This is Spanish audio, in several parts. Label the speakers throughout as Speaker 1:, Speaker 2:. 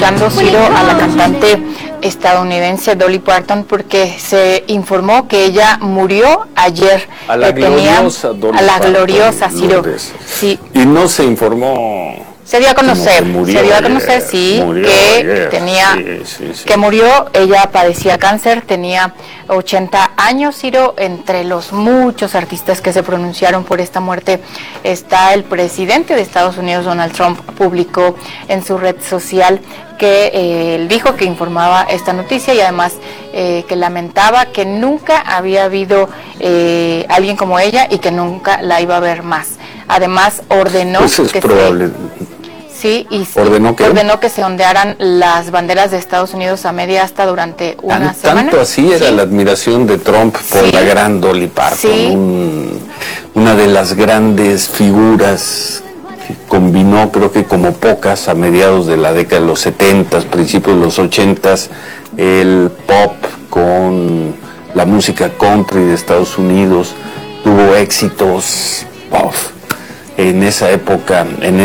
Speaker 1: Ciro a la cantante estadounidense Dolly Parton porque se informó que ella murió ayer.
Speaker 2: A la gloriosa Dolly
Speaker 1: a la
Speaker 2: Parton,
Speaker 1: gloriosa Ciro. Sí.
Speaker 2: Y no se informó.
Speaker 1: Se dio a conocer, sí, que murió. Ella padecía cáncer, tenía 80 años, Ciro. Entre los muchos artistas que se pronunciaron por esta muerte está el presidente de Estados Unidos, Donald Trump. Publicó en su red social que él dijo que informaba esta noticia y además que lamentaba que nunca había habido alguien como ella y que nunca la iba a ver más. Además ordenó ordenó que se ondearan las banderas de Estados Unidos a media asta durante una semana.
Speaker 2: Tanto así era la admiración de Trump por la gran Dolly Parton, una de las grandes figuras que combinó, creo que como pocas, a mediados de la década de los 70, principios de los 80, el pop con la música country de Estados Unidos. Tuvo éxitos en esa época,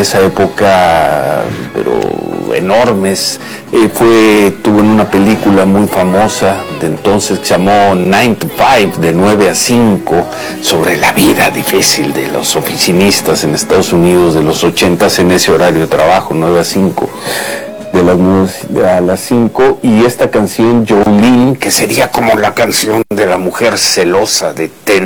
Speaker 2: pero enormes. Tuvo en una película muy famosa de entonces que se llamó 9 to 5, de 9 a 5, sobre la vida difícil de los oficinistas en Estados Unidos de los 80 en ese horario de trabajo, 9 a 5. De las 9 a las 5, y esta canción Jolene, que sería como la canción de la mujer celosa de Ten